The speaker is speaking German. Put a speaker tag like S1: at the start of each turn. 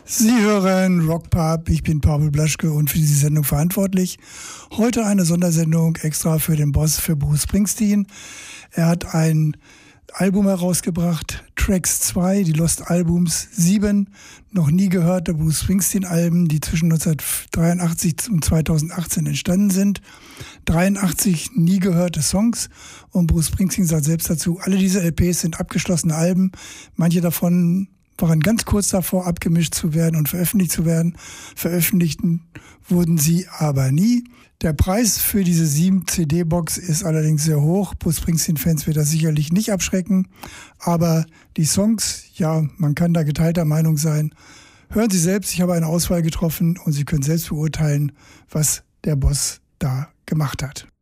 S1: Sie hören Rockpub, ich bin Pavel Blaschke und für diese Sendung verantwortlich. Heute eine Sondersendung extra für den Boss, für Bruce Springsteen. Er hat ein Album herausgebracht, Tracks 2, die Lost Albums, 7 noch nie gehörte Bruce Springsteen-Alben, die zwischen 1983 und 2018 entstanden sind. 83 nie gehörte Songs und Bruce Springsteen sagt selbst dazu, alle diese LPs sind abgeschlossene Alben, manche davon waren ganz kurz davor, abgemischt zu werden und veröffentlicht zu werden. Veröffentlichten wurden sie aber nie. Der Preis für diese 7 CD-Box ist allerdings sehr hoch. Bruce Springsteen-Fans wird das sicherlich nicht abschrecken. Aber die Songs, ja, man kann da geteilter Meinung sein. Hören Sie selbst, ich habe eine Auswahl getroffen und Sie können selbst beurteilen, was der Boss da gemacht hat.